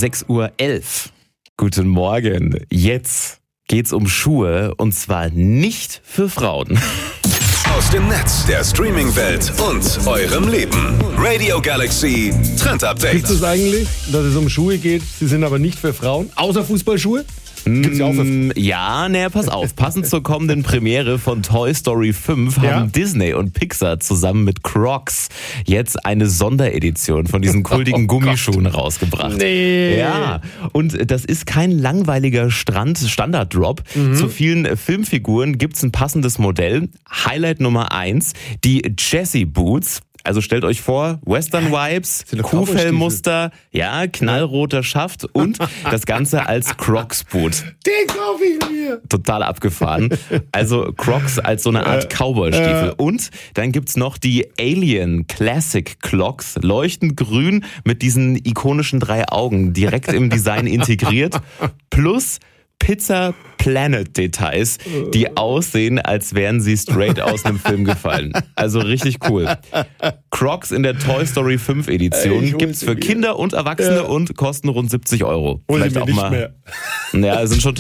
6:11 Uhr. Guten Morgen. Jetzt geht's um Schuhe und zwar nicht für Frauen. Aus dem Netz, der Streaming-Welt und eurem Leben. Radio Galaxy Trend Update. Gibt es eigentlich, dass es um Schuhe geht, sie sind aber nicht für Frauen, außer Fußballschuhe? Gibt's ja auch für Ja, pass auf. Passend zur kommenden Premiere von Toy Story 5 haben Disney und Pixar zusammen mit Crocs jetzt eine Sonderedition von diesen kultigen Gummischuhen rausgebracht. Nee. Ja, und das ist kein langweiliger Standard-Drop. Zu vielen Filmfiguren gibt's ein passendes Modell. Highlight Nummer 1, die Jessie Boots. Also stellt euch vor, Western-Vibes, Kuhfellmuster, ja, knallroter Schaft und das Ganze als Crocs-Boot. Den kaufe ich mir. Total abgefahren. Also Crocs als so eine Art Cowboy-Stiefel. Und dann gibt's noch die Alien Classic Clogs, leuchtend grün mit diesen ikonischen 3 Augen, direkt im Design integriert. Plus Pizza Planet Details, die aussehen, als wären sie straight aus einem Film gefallen. Also richtig cool. Crocs in der Toy Story 5 Edition gibt's für Kinder und Erwachsene und kosten rund 70 Euro. Vielleicht auch mal. Ja, sind schon